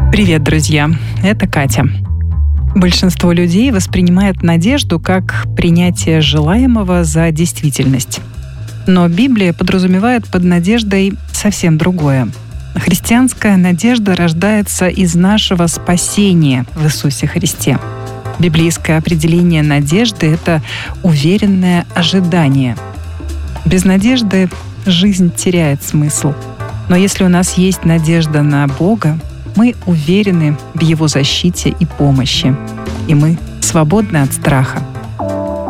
Привет, друзья! Это Катя. Большинство людей воспринимает надежду как принятие желаемого за действительность. Но Библия подразумевает под надеждой совсем другое. Христианская надежда рождается из нашего спасения в Иисусе Христе. Библейское определение надежды — это уверенное ожидание. Без надежды жизнь теряет смысл. Но если у нас есть надежда на Бога, мы уверены в Его защите и помощи. И мы свободны от страха.